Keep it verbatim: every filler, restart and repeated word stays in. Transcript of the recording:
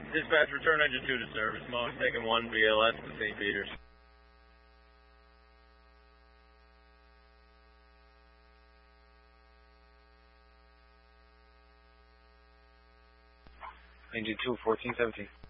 Dispatch, return engine two to service. Mach taking one V L S to Saint Peter's. Engine two, fourteen seventeen.